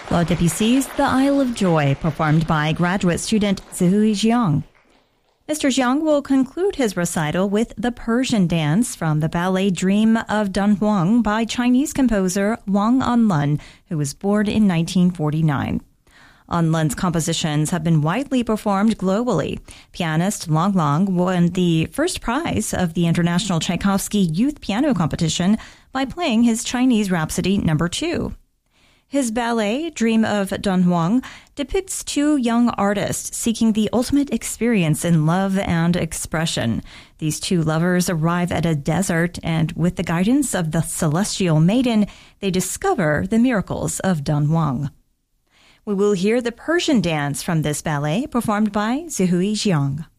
Claude Debussy's The Isle of Joy, performed by graduate student Zihui Jiang. Mr. Jiang will conclude his recital with The Persian Dance from the ballet Dream of Dunhuang by Chinese composer Wang Anlun, who was born in 1949. Anlun's compositions have been widely performed globally. Pianist Lang Lang won the first prize of the International Tchaikovsky Youth Piano Competition by playing his Chinese Rhapsody No. 2. His ballet, Dream of Dunhuang, depicts two young artists seeking the ultimate experience in love and expression. These two lovers arrive at a desert, and with the guidance of the celestial maiden, they discover the miracles of Dunhuang. We will hear the Persian Dance from this ballet, performed by Zihui Jiang.